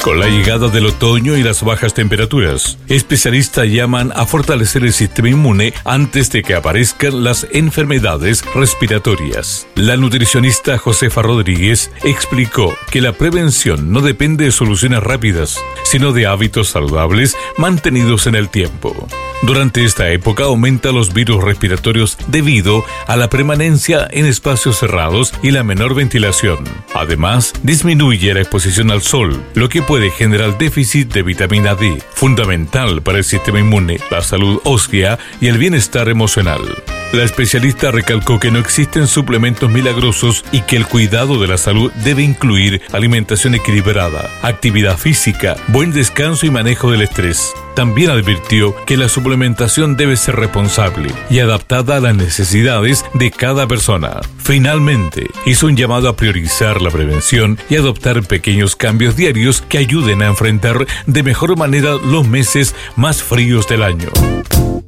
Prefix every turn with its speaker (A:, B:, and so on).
A: Con la llegada del otoño y las bajas temperaturas, especialistas llaman a fortalecer el sistema inmune antes de que aparezcan las enfermedades respiratorias. La nutricionista Josefa Rodríguez explicó que la prevención no depende de soluciones rápidas, sino de hábitos saludables mantenidos en el tiempo. Durante esta época aumentan los virus respiratorios debido a la permanencia en espacios cerrados y la menor ventilación. Además, disminuye la exposición al sol, lo que puede generar déficit de vitamina D, fundamental para el sistema inmune, la salud ósea y el bienestar emocional. La especialista recalcó que no existen suplementos milagrosos y que el cuidado de la salud debe incluir alimentación equilibrada, actividad física, buen descanso y manejo del estrés. También advirtió que la suplementación debe ser responsable y adaptada a las necesidades de cada persona. Finalmente, hizo un llamado a priorizar la prevención y adoptar pequeños cambios diarios que ayuden a enfrentar de mejor manera los meses más fríos del año.